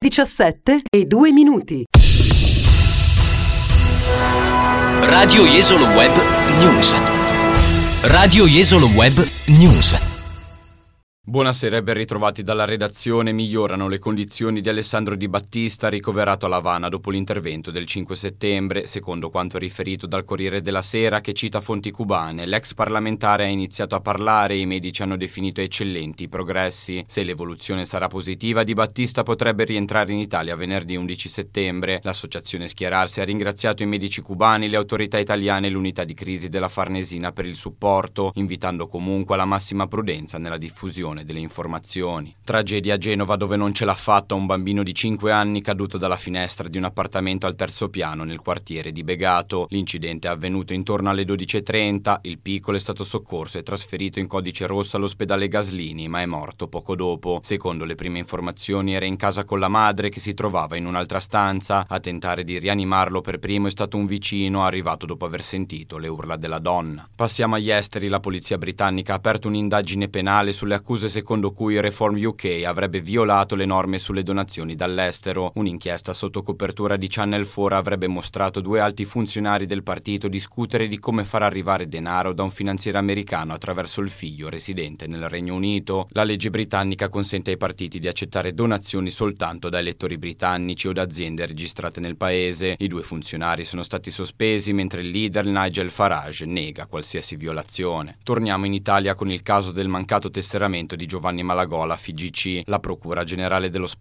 17:02. Radio Jesolo Web News. Radio Jesolo Web News. Buonasera e ben ritrovati dalla redazione. Migliorano le condizioni di Alessandro Di Battista, ricoverato a La Habana dopo l'intervento del 5 settembre. Secondo quanto riferito dal Corriere della Sera, che cita fonti cubane, l'ex parlamentare ha iniziato a parlare e i medici hanno definito eccellenti i progressi. Se l'evoluzione sarà positiva, Di Battista potrebbe rientrare in Italia venerdì 11 settembre. L'associazione Schierarsi ha ringraziato i medici cubani, le autorità italiane e l'unità di crisi della Farnesina per il supporto, invitando comunque alla massima prudenza nella diffusione delle informazioni. Tragedia a Genova, dove non ce l'ha fatta un bambino di 5 anni caduto dalla finestra di un appartamento al terzo piano nel quartiere di Begato. L'incidente è avvenuto intorno alle 12:30. Il piccolo è stato soccorso e trasferito in codice rosso all'ospedale Gaslini, ma è morto poco dopo. Secondo le prime informazioni era in casa con la madre, che si trovava in un'altra stanza. A tentare di rianimarlo per primo è stato un vicino, arrivato dopo aver sentito le urla della donna. Passiamo agli esteri. La polizia britannica ha aperto un'indagine penale sulle accuse secondo cui Reform UK avrebbe violato le norme sulle donazioni dall'estero. Un'inchiesta sotto copertura di Channel 4 avrebbe mostrato 2 alti funzionari del partito discutere di come far arrivare denaro da un finanziere americano attraverso il figlio residente nel Regno Unito. La legge britannica consente ai partiti di accettare donazioni soltanto da elettori britannici o da aziende registrate nel paese. I 2 funzionari sono stati sospesi, mentre il leader Nigel Farage nega qualsiasi violazione. Torniamo in Italia con il caso del mancato tesseramento di Giovanni Malagola, FIGC. La Procura Generale dello